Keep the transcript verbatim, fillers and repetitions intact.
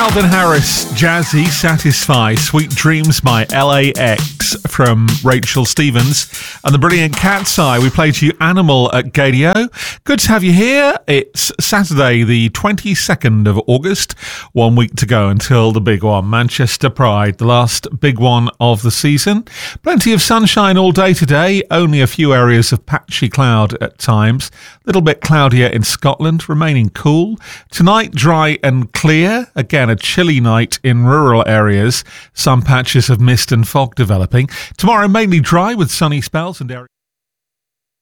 Calvin Harris, Jazzy, Satisfy, Sweet Dreams by L A X from Rachel Stevens, and the brilliant Cat's Eye. We played you Animal at Gadio. Good to have you here. It's Saturday the twenty-second of August, one week to go until the big one, Manchester Pride, the last big one of the season. Plenty of sunshine all day today, only a few areas of patchy cloud at times. A little bit cloudier in Scotland, remaining cool. Tonight, dry and clear. Again, a chilly night in rural areas. Some patches of mist and fog developing. Tomorrow, mainly dry with sunny spells and areas.